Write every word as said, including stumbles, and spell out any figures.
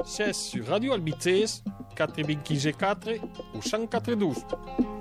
C'est sur Radio Albites, quatre-vingt-quinze quatre ou cent quatre-vingt-douze.